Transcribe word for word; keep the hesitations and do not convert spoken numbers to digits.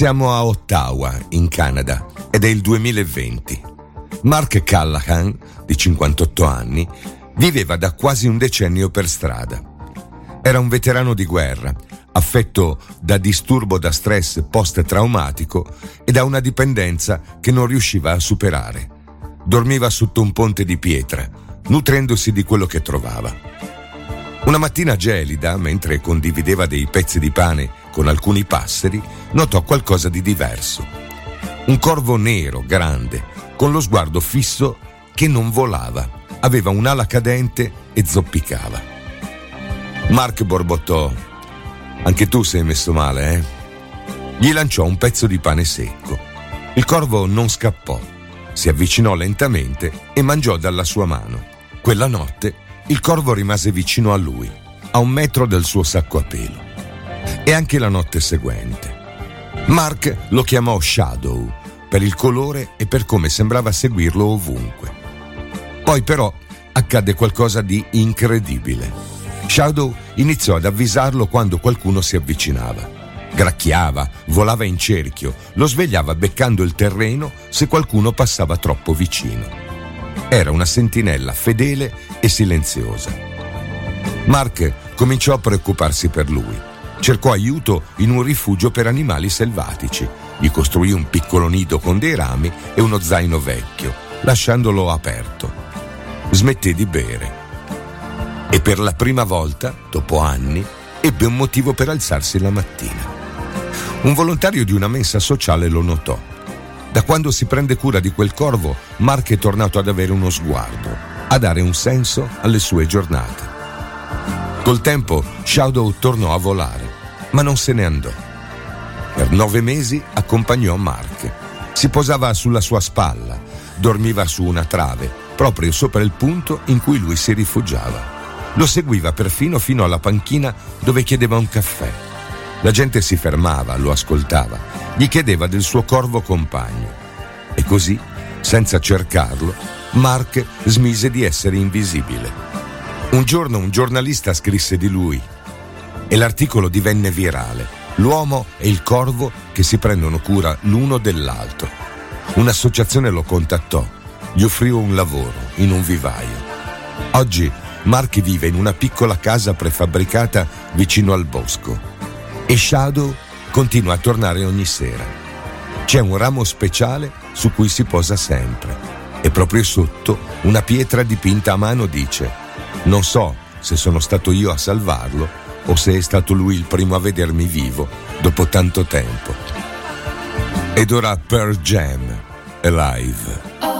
Siamo a Ottawa, in Canada, ed è il duemilaventi. Mark Callahan, di cinquantotto anni, viveva da quasi un decennio per strada. Era un veterano di guerra, affetto da disturbo da stress post-traumatico e da una dipendenza che non riusciva a superare. Dormiva sotto un ponte di pietra, nutrendosi di quello che trovava. Una mattina gelida, mentre condivideva dei pezzi di pane con alcuni passeri, notò qualcosa di diverso. Un corvo nero, grande, con lo sguardo fisso che non volava, aveva un'ala cadente e zoppicava. Mark borbottò: «Anche tu sei messo male, eh?» Gli lanciò un pezzo di pane secco. Il corvo non scappò, si avvicinò lentamente e mangiò dalla sua mano. Quella notte il corvo rimase vicino a lui, a un metro dal suo sacco a pelo. E anche la notte seguente. Mark lo chiamò Shadow per il colore e per come sembrava seguirlo ovunque. Poi però accadde qualcosa di incredibile. Shadow iniziò ad avvisarlo quando qualcuno si avvicinava. Gracchiava, volava in cerchio, lo svegliava beccando il terreno se qualcuno passava troppo vicino. Era una sentinella fedele e silenziosa. Mark cominciò a preoccuparsi per lui. Cercò aiuto in un rifugio per animali selvatici. Gli costruì un piccolo nido con dei rami e uno zaino vecchio, lasciandolo aperto. Smetté di bere. E per la prima volta, dopo anni, ebbe un motivo per alzarsi la mattina. Un volontario di una mensa sociale lo notò. Da quando si prende cura di quel corvo, Mark è tornato ad avere uno sguardo, a dare un senso alle sue giornate. Col tempo Shadow tornò a volare, ma non se ne andò. Per nove mesi accompagnò Mark. Si posava sulla sua spalla, dormiva su una trave, proprio sopra il punto in cui lui si rifugiava. Lo seguiva perfino fino alla panchina dove chiedeva un caffè. La gente si fermava, lo ascoltava, gli chiedeva del suo corvo compagno. E così, senza cercarlo, Mark smise di essere invisibile. Un giorno un giornalista scrisse di lui e l'articolo divenne virale. L'uomo e il corvo che si prendono cura l'uno dell'altro. Un'associazione lo contattò, gli offrì un lavoro in un vivaio. Oggi Mark vive in una piccola casa prefabbricata vicino al bosco e Shadow continua a tornare ogni sera. C'è un ramo speciale su cui si posa sempre e proprio sotto una pietra dipinta a mano dice: «Non so se sono stato io a salvarlo o se è stato lui il primo a vedermi vivo dopo tanto tempo». Ed ora Pearl Jam, Alive.